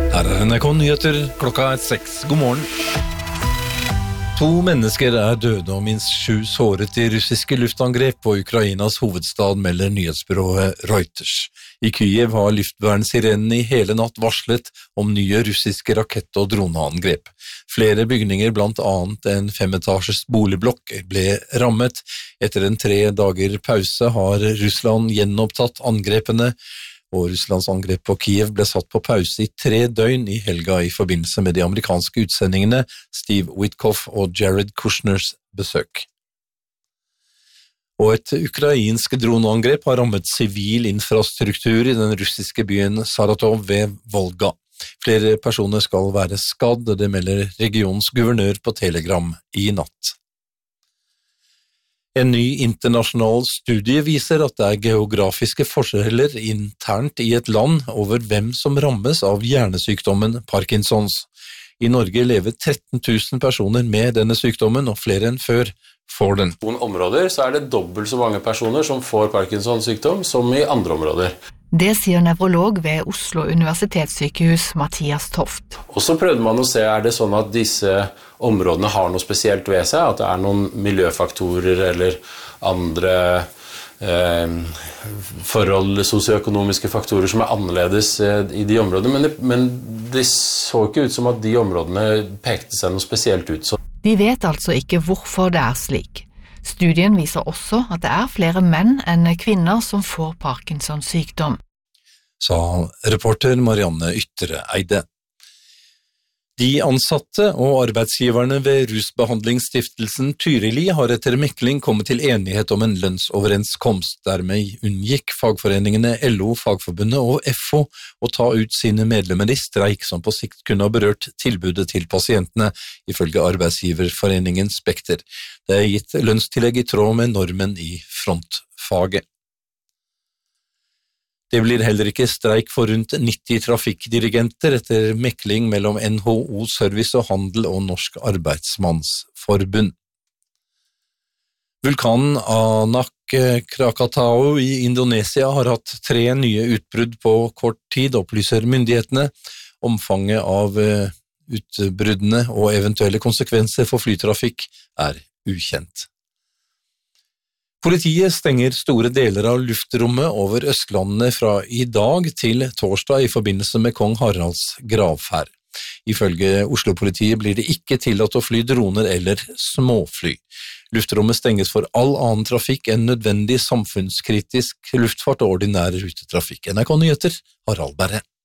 Her NRK Nyheter, klokka 6. God morgen. 2 mennesker døde og minst 7 såret i russiske luftangrep på Ukrainas hovedstad, melder nyhetsbyrået Reuters. I Kyiv har luftvernsirenene i hele natt varslet om nye russiske rakett- og droneangrep. Flere bygninger, blant annet en 5-etasjes boligblokk, ble rammet. Etter en 3 dager pause har Russland gjenopptatt angrepene, og Russlands angrep på Kyiv ble satt på pause i 3 døgn i helga i forbindelse med de amerikanske utsendingene Steve Witkoff og Jared Kushners besøk. Og et ukrainsk droneangrep har rammet sivil infrastruktur i den russiske byen Saratov ved Volga. Flere personer skal være skadd, det melder regionens guvernør på Telegram i natt. En ny internasjonal studie viser at det geografiske forskjeller internt i et land over hvem som rammes av hjernesykdommen Parkinsons. I Norge lever 13 000 personer med denne sykdommen, og flere enn før får den. I noen områder så det dobbelt så mange personer som får Parkinsons sykdom som i andre områder. Det sier nevrolog ved Oslo universitetssykehus Mathias Toft. Og så prøvde man å se, det sånn at disse områdene har noe spesielt ved seg, at det noen miljøfaktorer eller andre forhold, sosioøkonomiske faktorer som annerledes i de områdene, men det så ikke ut som at de områdene pekte seg noe spesielt ut. De vet altså ikke hvorfor det slik. Studien viser også at det flere menn enn kvinner som får Parkinsons sykdom. Sa reporter Marianne Yttereide. De ansatte og arbeidsgiverne ved Rusbehandlingsstiftelsen Tyrili har etter mekling kommet til enighet om en lønnsoverenskomst. Dermed unngikk fagforeningene LO, Fagforbundet og FO å ta ut sine medlemmer i streik som på sikt kunne ha berørt tilbudet til pasientene, ifølge arbeidsgiverforeningen Spekter. Det gitt lønnstillegg i tråd med normen i frontfaget. Det blir heller ikke streik for rundt 90 trafikkdirigenter etter mekling mellom NHO Service og Handel og Norsk Arbeidsmannsforbund. Vulkanen Anak Krakatau i Indonesia har hatt 3 nye utbrudd på kort tid, opplyser myndighetene. Omfanget av utbruddene og eventuelle konsekvenser for flytrafikk ukjent. Politiet stenger store deler av luftrommet over Østlandet fra i dag til torsdag i forbindelse med kong Haralds gravferd. Ifølge Oslo-politiet blir det ikke tillatt å fly droner eller småfly. Luftrommet stenges for all annen trafikk enn nødvendig samfunnskritisk luftfart og ordinær rutetrafikk. NRK Nyheter, Harald Berre.